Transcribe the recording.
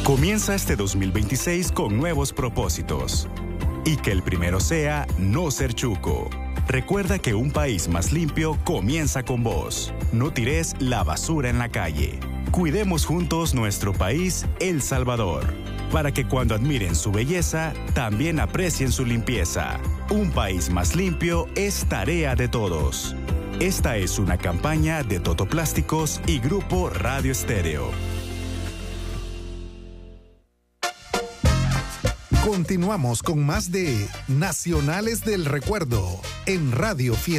Comienza este 2026 con nuevos propósitos. Y que el primero sea no ser chuco. Recuerda que un país más limpio comienza con vos. No tires la basura en la calle. Cuidemos juntos nuestro país, El Salvador, para que cuando admiren su belleza, también aprecien su limpieza. Un país más limpio es tarea de todos. Esta es una campaña de Totoplásticos y Grupo Radio Estéreo. Continuamos con más de Nacionales del Recuerdo en Radio Fiesta.